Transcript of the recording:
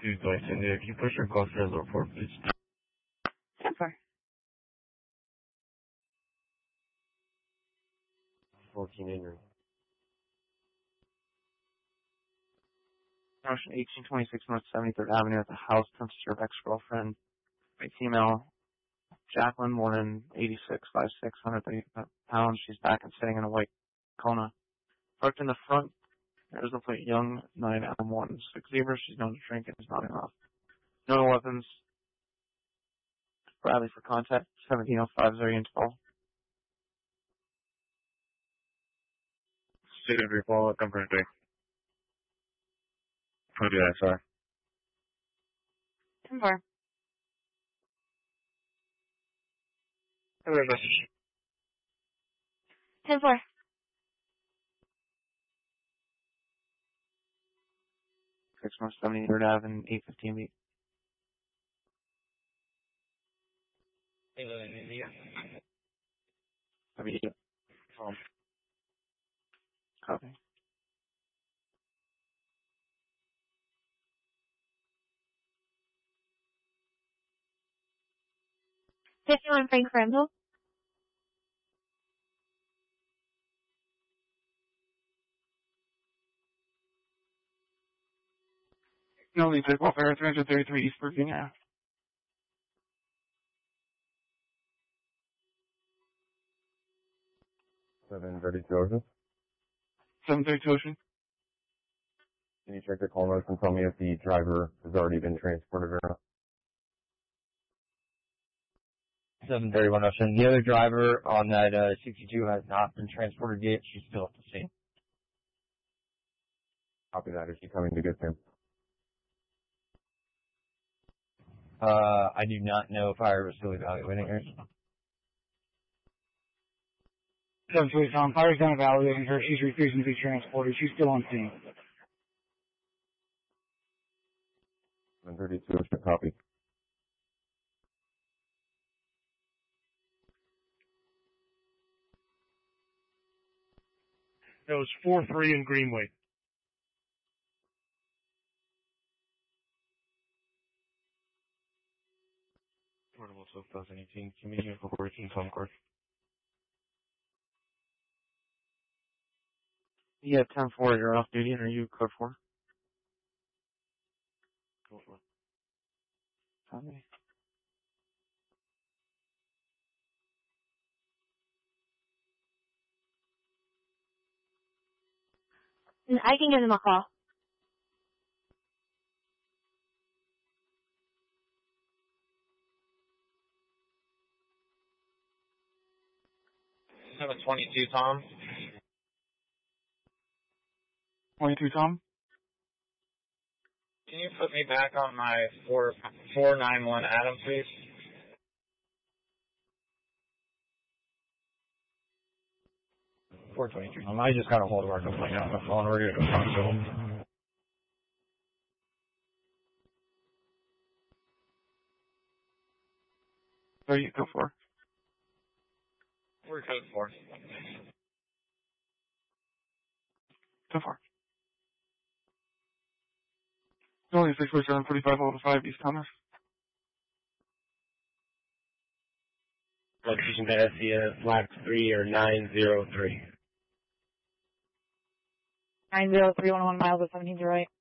2 Dwight Cindy. If you push your call to the report, please. 10-4. 14 Ingrid. Motion 1826 North 73rd Avenue at the house. Comes to your ex-girlfriend. White female. Jacqueline Warren, 86, 5'6", 130 pounds. She's back and sitting in a white Kona. Parked in the front. There's no plate. Young 9 Adam 1 6 Zebra. She's known to drink and is nodding off. No weapons. Bradley for contact. 1705 Zarian 12. State of your call. Comfort day. Oh, yeah, sorry. 10-4. Hello, message. 10-4. 6 North 73rd Avenue, 815 B. Hello, India. Copy. Copy. 51 Frank Rambo. No lead to welfare, 333 East Virginia. 732 Ocean. 732 Ocean. Can you check the call notes and tell me if the driver has already been transported or not? 731 Ocean. The other driver on that 62 has not been transported yet. She's still at the scene. Copy that. Is she coming to get him? I do not know if I was still evaluating her. 728 Tom. Fire's done evaluating her. She's refusing to be transported. She's still on scene. 732 Ocean. Copy. That was 4-3 in Greenway. Portable 2018. Community for working Concord. Yeah, 10-4. You're off duty, and are you code 4? Code 4. Copy. I can give them a call. Have a 22, Tom. 22 Tom. Can you put me back on my 491 Adam, please? I just got a hold of our complaint on the phone. We're going to go talk to him. So you go 4. We're code 4. Go 4. Only 64745 over 5 East Thomas. Location to SCS Flag 3 or 903. 90311 miles of 17 to right.